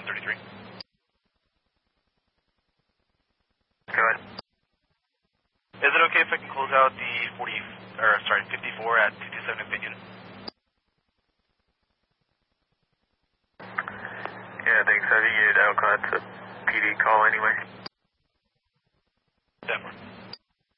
133. Go ahead. Is it okay if I can close out the 54 at 227 Opinion? Yeah, I think so. You get out, it's a PD call anyway. Denver.